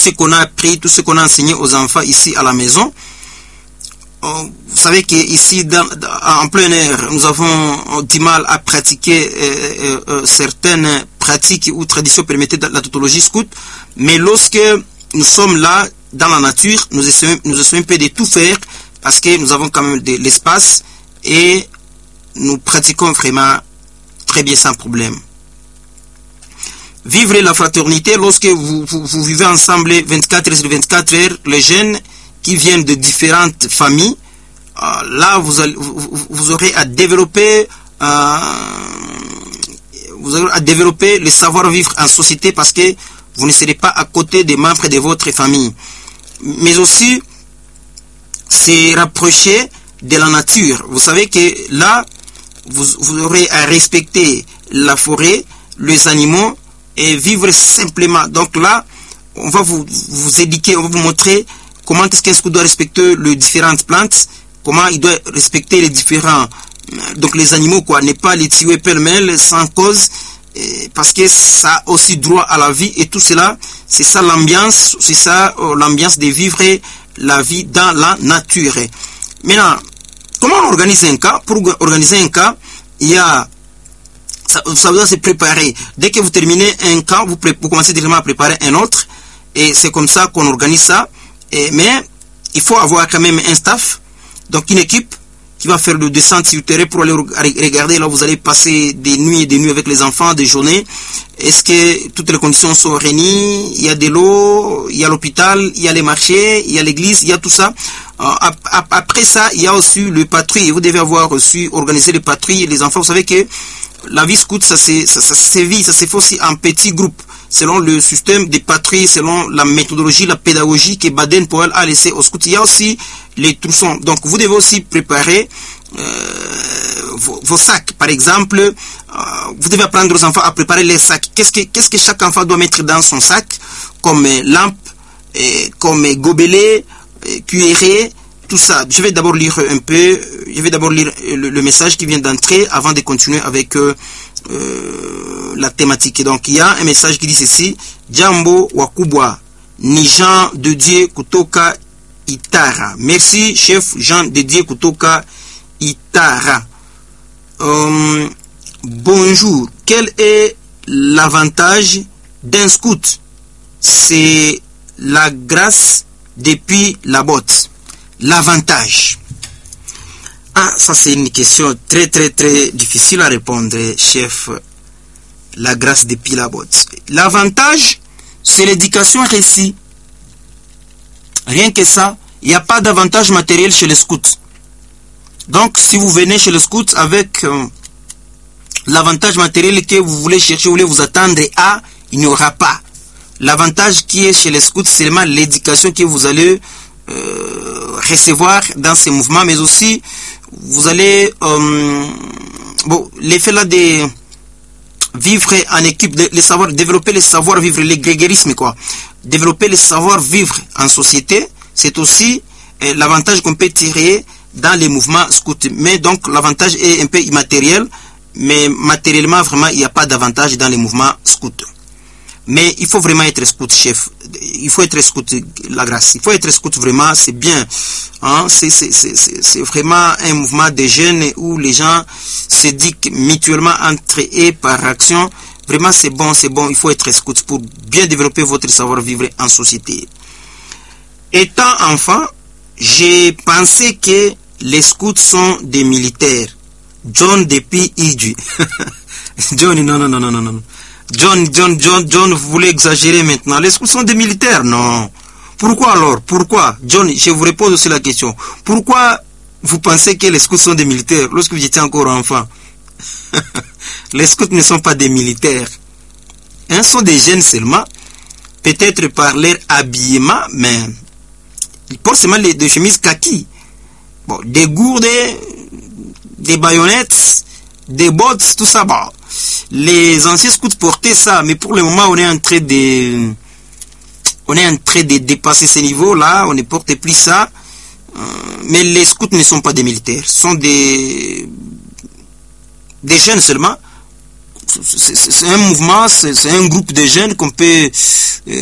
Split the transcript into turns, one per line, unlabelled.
ce qu'on a appris, tout ce qu'on a enseigné aux enfants ici à la maison. Vous savez qu'ici, en plein air, nous avons du mal à pratiquer certaines pratiques ou traditions permettées de la tautologie scout, mais lorsque nous sommes là, dans la nature, nous essayons un peu de tout faire, parce que nous avons quand même de l'espace, et nous pratiquons vraiment très bien sans problème. Vivre la fraternité, lorsque vous vivez ensemble 24 heures sur 24 heures, les jeunes qui viennent de différentes familles, là vous aurez à développer le savoir-vivre en société, parce que vous ne serez pas à côté des membres de votre famille. Mais aussi, c'est rapprocher de la nature. Vous savez que là, vous aurez à respecter la forêt, les animaux, et vivre simplement. Donc là, on va vous éduquer, on va vous montrer comment est-ce qu'un scout doit respecter les différentes plantes, comment il doit respecter les différents, donc les animaux, quoi, ne pas les tuer pêle-mêle sans cause, parce que ça a aussi droit à la vie, et tout cela, c'est ça l'ambiance, de vivre la vie dans la nature. Maintenant, comment on organise un cas? Pour organiser un cas, il y a ça doit se préparer. Dès que vous terminez un camp, vous commencez directement à préparer un autre. Et c'est comme ça qu'on organise ça. Mais il faut avoir quand même un staff, donc une équipe qui va faire le descente sur le terrain pour aller regarder. Là, vous allez passer des nuits avec les enfants, des journées. Est-ce que toutes les conditions sont réunies? Il y a de l'eau, il y a l'hôpital, il y a les marchés, il y a l'église, il y a tout ça. Après ça, il y a aussi le patrouille. Vous devez avoir reçu, organiser les patrouilles. Les enfants, vous savez que la vie scout, ça se fait aussi en petits groupes, selon le système des patrouilles, selon la méthodologie, la pédagogie que Baden-Powell a laissé aux scouts. Il y a aussi les troussons. Donc, vous devez aussi préparer vos sacs. Par exemple, vous devez apprendre aux enfants à préparer les sacs. Qu'est-ce que chaque enfant doit mettre dans son sac, comme lampe, comme gobelet, cuillerée, tout ça. Je vais d'abord lire un peu, le message qui vient d'entrer avant de continuer avec la thématique. Donc, il y a un message qui dit ceci: Jambo wakubwa ni Jean de Dieu kutoka Itara. Merci, chef Jean de Dieu kutoka Itara. Bonjour. Quel est l'avantage d'un scout? C'est la grâce depuis la botte. L'avantage. Ça c'est une question très difficile à répondre, chef. La grâce depuis la botte. L'avantage, c'est l'éducation réussie. Rien que ça, il n'y a pas d'avantage matériel chez les scouts. Donc, si vous venez chez les scouts avec l'avantage matériel que vous voulez chercher, vous voulez vous attendre à, il n'y aura pas. L'avantage qui est chez les scouts, c'est seulement l'éducation que vous allez recevoir dans ces mouvements, mais aussi vous allez l'effet là de vivre en équipe, développer le savoir-vivre, le grégarisme, quoi. Développer le savoir-vivre en société, c'est aussi l'avantage qu'on peut tirer dans les mouvements scouts. Mais donc l'avantage est un peu immatériel, mais matériellement vraiment il n'y a pas d'avantage dans les mouvements scouts. Mais il faut vraiment être scout, chef. Il faut être scout, la grâce. Il faut être scout vraiment, c'est bien. Hein? C'est vraiment un mouvement de jeunes où les gens se disent mutuellement entre eux par action. Vraiment, c'est bon. Il faut être scout pour bien développer votre savoir-vivre en société. Étant enfant, j'ai pensé que les scouts sont des militaires. John depuis Iju. John, non. John, vous voulez exagérer maintenant. Les scouts sont des militaires, non. Pourquoi alors? Pourquoi? John, je vous repose aussi la question. Pourquoi vous pensez que les scouts sont des militaires lorsque vous étiez encore enfant? Les scouts ne sont pas des militaires. Ils sont des jeunes seulement. Peut-être par leur habillement, mais ils portent seulement des chemises kaki. Bon, des gourdes, des baïonnettes, des bottes, tout ça. Bon. Les anciens scouts portaient ça, mais pour le moment, on est en train de dépasser ces niveaux-là. On ne porte plus ça. Mais les scouts ne sont pas des militaires. Ce sont des jeunes seulement. C'est un mouvement, c'est un groupe de jeunes qu'on peut